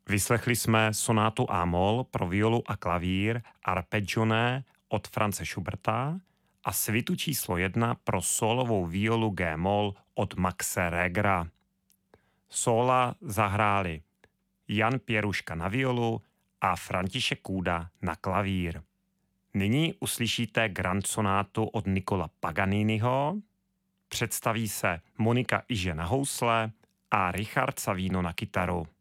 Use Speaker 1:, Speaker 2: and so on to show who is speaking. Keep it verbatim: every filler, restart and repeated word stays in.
Speaker 1: Vyslechli jsme sonátu A-moll pro violu a klavír Arpeggione od Franze Schuberta a svitu číslo jedna pro sólovou violu G-moll od Maxe Regera. Sóla zahráli Jan Pěruška na violu a František Kůda na klavír. Nyní uslyšíte grand sonátu od Niccola Paganiniho, představí se Monika Iže na housle a Richard Savino na kytaru.